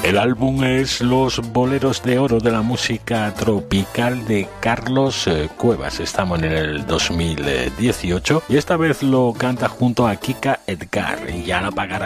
El álbum es Los Boleros de Oro de la música tropical de Carlos Cuevas. Estamos en el 2018 y esta vez lo canta junto a Kika Edgar. Y ya la pagará.